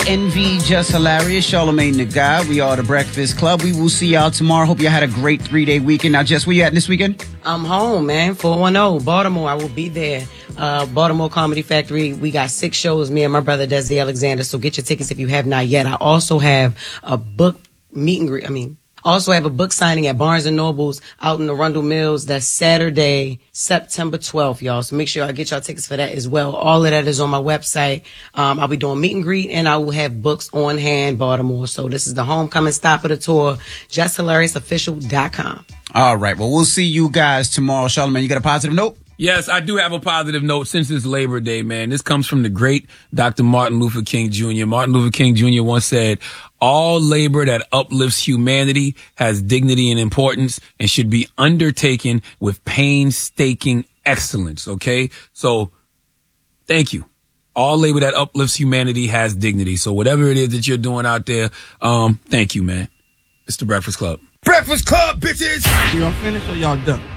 Envy, Just Hilarious, Charlamagne the God. We are the Breakfast Club. We will see y'all tomorrow. Hope y'all had a great 3-day weekend. Now, Jess, where you at this weekend? I'm home, man. 410, Baltimore. I will be there. Baltimore Comedy Factory. We got 6 shows, me and my brother, Desi Alexander. So get your tickets if you have not yet. I also have a book meet and greet. Also have a book signing at Barnes & Noble's out in Arundel Mills. That's Saturday, September 12th, y'all. So make sure I get y'all tickets for that as well. All of that is on my website. I'll be doing meet and greet, and I will have books on hand, Baltimore. So this is the homecoming stop of the tour, JustHilariousOfficial.com. All right. Well, we'll see you guys tomorrow. Charlamagne, you got a positive note? Yes, I do have a positive note since it's Labor Day, man. This comes from the great Dr. Martin Luther King Jr. Martin Luther King Jr. once said, all labor that uplifts humanity has dignity and importance and should be undertaken with painstaking excellence, okay? So, thank you. All labor that uplifts humanity has dignity. So whatever it is that you're doing out there, thank you, man. It's the Breakfast Club. Breakfast Club, bitches! Y'all finished or y'all done?